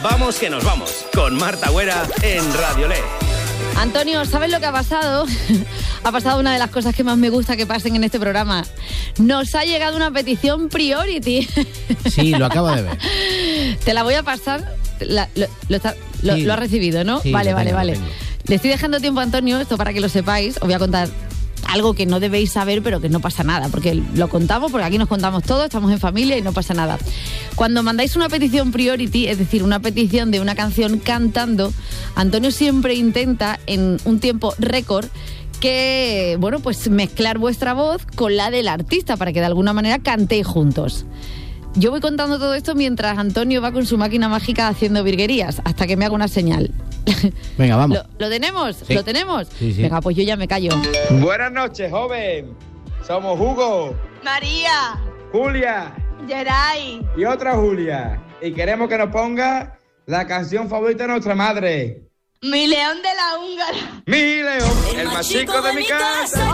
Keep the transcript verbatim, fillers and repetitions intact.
Vamos que nos vamos, con Marta Güera en Radio L E. Antonio, ¿sabes lo que ha pasado? Ha pasado una de las cosas que más me gusta que pasen en este programa. Nos ha llegado una petición Priority. Sí, lo acabo de ver. Te la voy a pasar. La, lo, lo, está, lo, Sí. lo has recibido, ¿no? Sí, vale, lo vale, tengo, vale. lo tengo. Le estoy dejando tiempo a Antonio, esto para que lo sepáis. Os voy a contar algo que no debéis saber, pero que no pasa nada, porque lo contamos, porque aquí nos contamos todo, estamos en familia y no pasa nada. Cuando mandáis una petición Priority, es decir, una petición de una canción cantando, Antonio siempre intenta en un tiempo récord que, bueno, pues mezclar vuestra voz con la del artista para que de alguna manera cantéis juntos. Yo voy contando todo esto mientras Antonio va con su máquina mágica haciendo virguerías, hasta que me haga una señal. Venga, vamos. ¿Lo, ¿lo tenemos? Sí. ¿Lo tenemos? Sí, sí. Venga, pues yo ya me callo. Buenas noches, joven. Somos Hugo, María, Julia Geray, y otra Julia. Y queremos que nos ponga la canción favorita de nuestra madre. mi león de la húngara. Mi león, el más chico de mi casa.